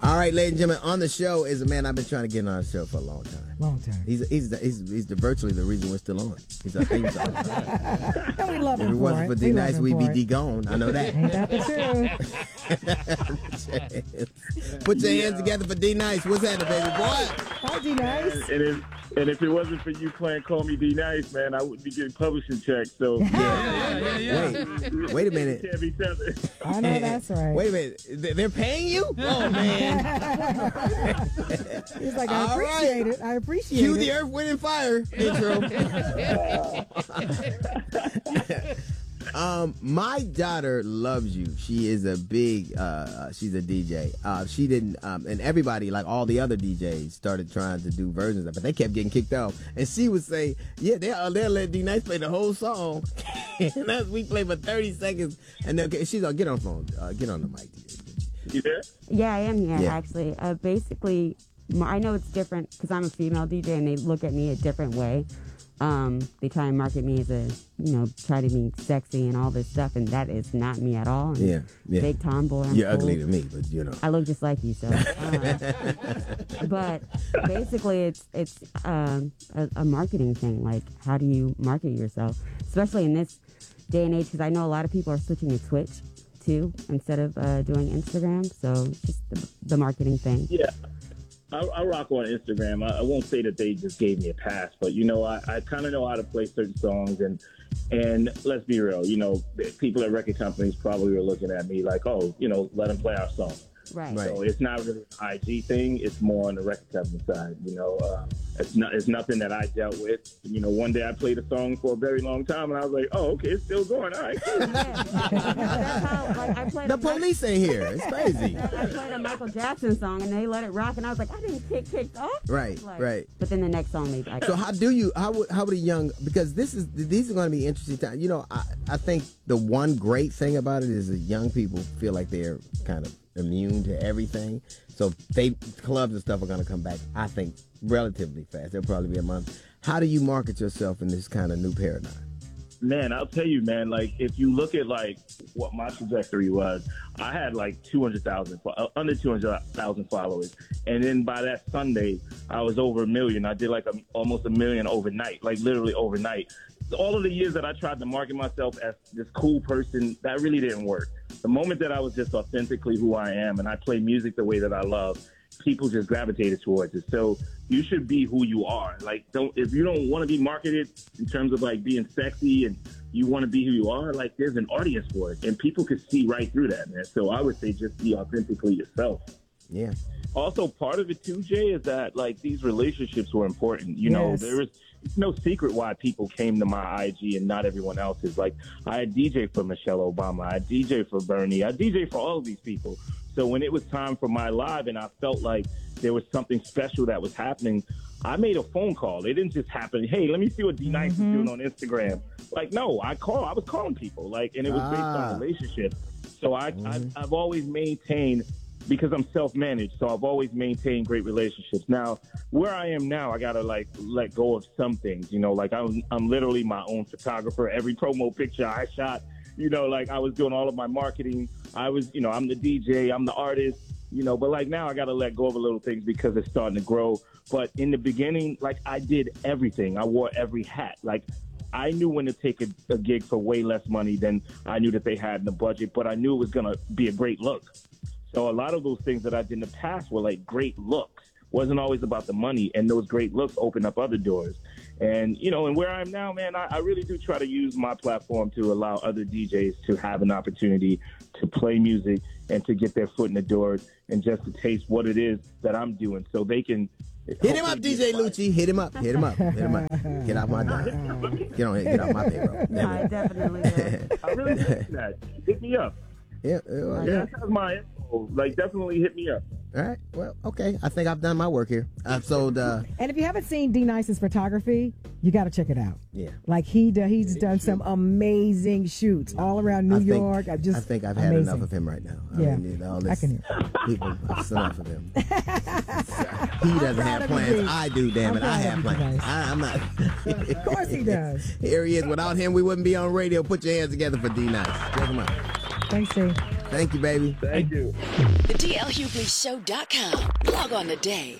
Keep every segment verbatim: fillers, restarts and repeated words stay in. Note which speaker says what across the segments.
Speaker 1: All right, ladies and gentlemen, on the show is a man I've been trying to get on the show for a long time.
Speaker 2: Long time.
Speaker 1: He's he's the, he's, he's the virtually the reason we're still on. He's a theme song.
Speaker 2: And we love him
Speaker 1: If it
Speaker 2: for
Speaker 1: wasn't
Speaker 2: it.
Speaker 1: for
Speaker 2: We
Speaker 1: D
Speaker 2: love
Speaker 1: Nice,
Speaker 2: him
Speaker 1: we'd
Speaker 2: for
Speaker 1: be
Speaker 2: it.
Speaker 1: D gone. I know that.
Speaker 2: Ain't that the truth?
Speaker 1: Put your hands together for D Nice. What's happening, baby boy?
Speaker 2: Hi, D Nice.
Speaker 3: And if, and if it wasn't for you playing Call Me D Nice, man, I wouldn't be getting publishing checks. So
Speaker 1: Yeah, yeah, yeah. Wait, wait a minute.
Speaker 3: Can't be tethered.
Speaker 2: I know that's right.
Speaker 1: Wait a minute. Th- They're paying you? Oh, man.
Speaker 2: He's like, I
Speaker 1: All
Speaker 2: appreciate
Speaker 1: right.
Speaker 2: it. I appreciate
Speaker 1: Cue
Speaker 2: it.
Speaker 1: the Earth, Wind, and Fire intro. Um, my daughter loves you. She is a big, uh, she's a D J. Uh, she didn't, um, and everybody, like all the other D Js, started trying to do versions of it, but they kept getting kicked off. And she would say, yeah, they, uh, they'll let D Nice play the whole song. And that's, we play for thirty seconds. And then, she's like, get on the phone, uh, get on the mic.
Speaker 3: You there?
Speaker 4: Yeah, I am here,
Speaker 1: Yeah.
Speaker 4: actually. Uh, basically, m- I know it's different because I'm a female D J and they look at me a different way. Um, they try and market me as a, you know, try to be sexy and all this stuff, and that is not me at all. I'm
Speaker 1: Yeah, yeah.
Speaker 4: Big tomboy. I'm
Speaker 1: You're
Speaker 4: cool.
Speaker 1: ugly to me, but you know.
Speaker 4: I look just like you, so. Uh, but basically, it's it's um, a, a marketing thing. Like, how do you market yourself, especially in this day and age? Because I know a lot of people are switching to Twitch too instead of uh, doing Instagram. So just the, the marketing thing.
Speaker 3: Yeah. I, I rock on Instagram. I, I won't say that they just gave me a pass, but you know, I, I kind of know how to play certain songs, and and let's be real, you know, people at record companies probably are looking at me like, oh, you know, let them play our song.
Speaker 4: Right.
Speaker 1: Right.
Speaker 3: So it's not really an I G thing. It's more on the record company side. You know, uh, it's not. It's nothing that I dealt with. You know, one day I played a song for a very long time, and I was like, oh, okay, it's still going. All right. Cool.
Speaker 4: Yeah. That's how, like, I played
Speaker 1: The
Speaker 4: a Mi-
Speaker 1: police ain't here. It's crazy.
Speaker 4: I played a Michael Jackson song and they let it rock, and I was like, I didn't get kicked off.
Speaker 1: Right,
Speaker 4: Like,
Speaker 1: right.
Speaker 4: But then the next song, they like,
Speaker 1: So how do you how would how would a young, because this is these are going to be interesting times. You know, I I think the one great thing about it is that young people feel like they're kind of immune to everything. So they clubs and stuff are going to come back, I think, relatively fast. They'll probably be a month. How do you market yourself in this kind of new paradigm?
Speaker 3: Man, I'll tell you, man, like, if you look at, like, what my trajectory was, I had, like, two hundred thousand, uh, under two hundred thousand followers. And then by that Sunday, I was over a million. I did, like, a, almost a million overnight, like, literally overnight. All of the years that I tried to market myself as this cool person, that really didn't work. The moment that I was just authentically who I am and I play music the way that I love, people just gravitated towards it. So you should be who you are. Like, don't, if you don't want to be marketed in terms of like being sexy and you want to be who you are, like, there's an audience for it and people could see right through that, man. So I would say just be authentically yourself.
Speaker 1: Yeah.
Speaker 3: Also, part of it too, Jay, is that like these relationships were important. You know,
Speaker 2: Yes.
Speaker 3: there is it's no secret why people came to my I G and not everyone else's. Like, I had D J for Michelle Obama, I had D J for Bernie, I D J for all of these people. So when it was time for my live and I felt like there was something special that was happening, I made a phone call. It didn't just happen, hey, let me see what D Nice is doing on Instagram. Like, no, I call. I was calling people, like, and it was based
Speaker 1: Ah.
Speaker 3: on relationships. So I, I've, I've always maintained, because I'm self-managed, so I've always maintained great relationships. Now, where I am now, I gotta like let go of some things. You know, like I'm, I'm literally my own photographer. Every promo picture I shot, you know, like I was doing all of my marketing. I was, you know, I'm the D J, I'm the artist, you know, but like now I gotta let go of a little things because it's starting to grow. But in the beginning, like I did everything. I wore every hat. Like I knew when to take a, a gig for way less money than I knew that they had in the budget, but I knew it was gonna be a great look. So a lot of those things that I did in the past were like great looks. Wasn't always about the money, and those great looks open up other doors. And, you know, and where I am now, man, I, I really do try to use my platform to allow other D Js to have an opportunity to play music and to get their foot in the door and just to taste what it is that I'm doing so they can...
Speaker 1: Hit him up, D J Lucci. Hit him up. Hit him up. Hit him up. Get off my dime. Get on. Get off my payroll.
Speaker 4: I definitely do.
Speaker 3: I really like that. Hit me up.
Speaker 1: Yeah. uh,
Speaker 3: Yeah, that's my info. Like, definitely hit me up.
Speaker 1: All right. Well, okay. I think I've done my work here. I've sold. Uh,
Speaker 2: And if you haven't seen D Nice's photography, you got to check it out.
Speaker 1: yeah.
Speaker 2: Like he do, he's done some amazing shoots all around New
Speaker 1: I think,
Speaker 2: York. I just
Speaker 1: I think I've had
Speaker 2: amazing.
Speaker 1: enough of him right now. I
Speaker 2: Yeah.
Speaker 1: mean, all
Speaker 2: I
Speaker 1: this
Speaker 2: can hear.
Speaker 1: people. It's enough of him. He doesn't
Speaker 2: proud
Speaker 1: have
Speaker 2: of you,
Speaker 1: plans.
Speaker 2: D.
Speaker 1: I do. Damn
Speaker 2: I'm
Speaker 1: it, I
Speaker 2: proud
Speaker 1: have
Speaker 2: of you,
Speaker 1: plans.
Speaker 2: guys.
Speaker 1: I, I'm not.
Speaker 2: Of course he does.
Speaker 1: Here he is. Without him, we wouldn't be on radio. Put your hands together for D Nice. Check him out.
Speaker 2: Thanks, Steve.
Speaker 1: Thank you, baby.
Speaker 3: Thank you.
Speaker 5: The D L Hughley Show dot com. Log on today.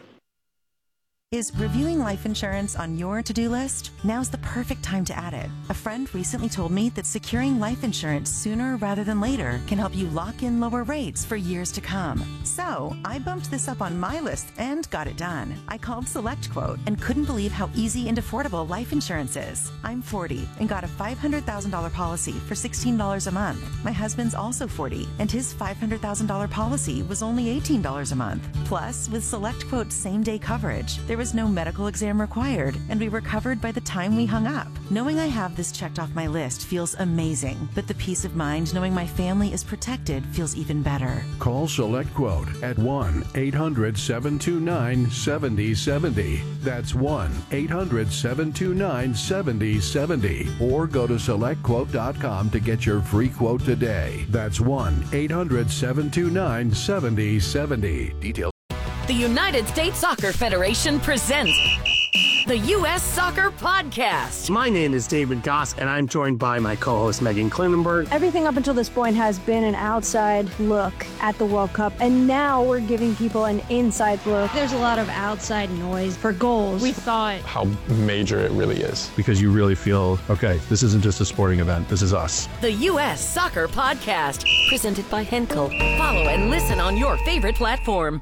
Speaker 6: Is reviewing life insurance on your to-do list? Now's the perfect time to add it. A friend recently told me that securing life insurance sooner rather than later can help you lock in lower rates for years to come. So I bumped this up on my list and got it done. I called SelectQuote and couldn't believe how easy and affordable life insurance is. I'm forty and got a five hundred thousand dollars policy for sixteen dollars a month. My husband's also forty and his five hundred thousand dollars policy was only eighteen dollars a month. Plus, with SelectQuote's same-day coverage, there was no medical exam required, and we were covered by the time we hung up. Knowing I have this checked off my list feels amazing, but the peace of mind knowing my family is protected feels even better.
Speaker 7: Call SelectQuote at one eight hundred seven two nine seven zero seven zero. That's one eight hundred seven two nine seven zero seven zero. Or go to select quote dot com to get your free quote today. That's one eight hundred seven two nine seven zero seven zero. Details.
Speaker 8: The United States Soccer Federation presents the U S Soccer Podcast.
Speaker 9: My name is David Goss, and I'm joined by my co-host Megan Klinenberg.
Speaker 10: Everything up until this point has been an outside look at the World Cup, and now we're giving people an inside look. There's a lot of outside noise for goals. We thought
Speaker 11: how major it really is.
Speaker 12: Because you really feel, okay, this isn't just a sporting event, this is us.
Speaker 8: The U S Soccer Podcast, presented by Henkel. Follow and listen on your favorite platform.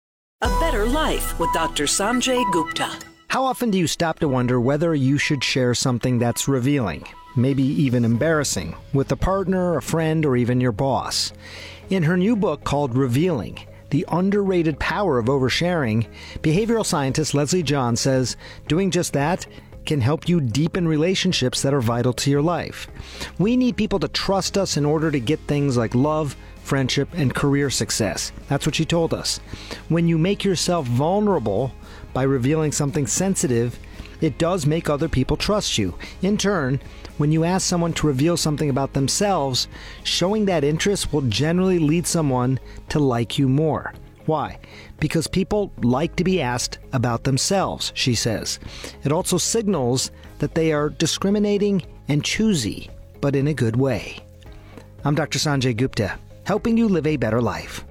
Speaker 13: A Better Life with Doctor Sanjay Gupta.
Speaker 14: How often do you stop to wonder whether you should share something that's revealing, maybe even embarrassing, with a partner, a friend, or even your boss? In her new book called Revealing, The Underrated Power of Oversharing, behavioral scientist Leslie John says doing just that can help you deepen relationships that are vital to your life. We need people to trust us in order to get things like love, friendship, and career success. That's what she told us. When you make yourself vulnerable by revealing something sensitive, it does make other people trust you. In turn, when you ask someone to reveal something about themselves, showing that interest will generally lead someone to like you more. Why? Because people like to be asked about themselves, she says. It also signals that they are discriminating and choosy, but in a good way. I'm Doctor Sanjay Gupta, helping you live a better life.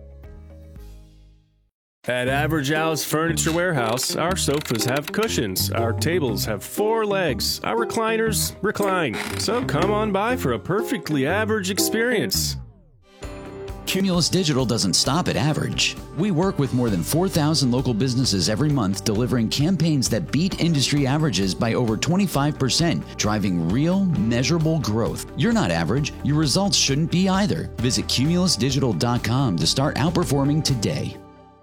Speaker 15: At Average Al's Furniture Warehouse, our sofas have cushions, our tables have four legs, our recliners recline. So come on by for a perfectly average experience.
Speaker 16: Cumulus Digital doesn't stop at average. We work with more than four thousand local businesses every month, delivering campaigns that beat industry averages by over twenty-five percent, driving real, measurable growth. You're not average. Your results shouldn't be either. Visit cumulus digital dot com to start outperforming today.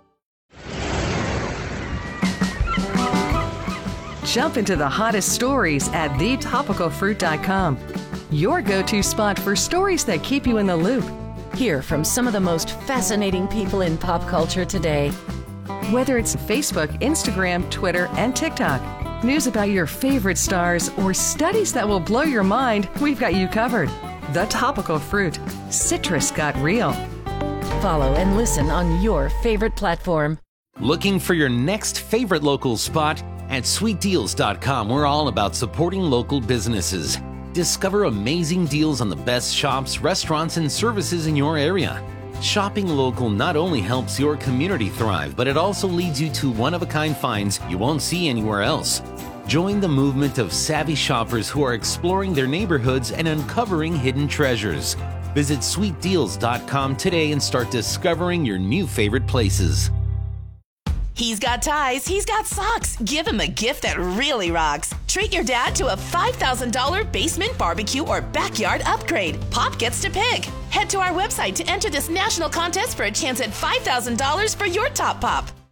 Speaker 17: Jump into the hottest stories at the topical fruit dot com. Your go-to spot for stories that keep you in the loop.
Speaker 8: Hear from some of the most fascinating people in pop culture today.
Speaker 17: Whether it's Facebook, Instagram, Twitter, and TikTok, news about your favorite stars, or studies that will blow your mind, we've got you covered. The Topical Fruit. Citrus got real.
Speaker 8: Follow and listen on your favorite platform.
Speaker 18: Looking for your next favorite local spot? At sweet deals dot com, we're all about supporting local businesses. Discover amazing deals on the best shops, restaurants, and services in your area. Shopping local not only helps your community thrive, but it also leads you to one-of-a-kind finds you won't see anywhere else. Join the movement of savvy shoppers who are exploring their neighborhoods and uncovering hidden treasures. Visit sweet deals dot com today and start discovering your new favorite places.
Speaker 5: He's got ties, he's got socks. Give him a gift that really rocks. Treat your dad to a five thousand dollars basement barbecue or backyard upgrade. Pop gets to pick. Head to our website to enter this national contest for a chance at five thousand dollars for your top pop.